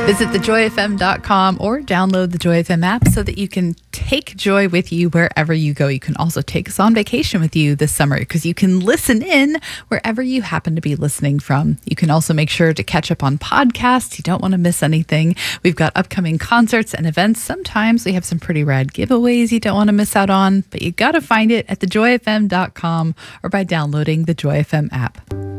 Visit thejoyfm.com or download the Joy FM app so that you can take Joy with you wherever you go. You can also take us on vacation with you this summer because you can listen in wherever you happen to be listening from. You can also make sure to catch up on podcasts. You don't want to miss anything. We've got upcoming concerts and events. Sometimes we have some pretty rad giveaways you don't want to miss out on, but you got to find it at thejoyfm.com or by downloading the Joy FM app.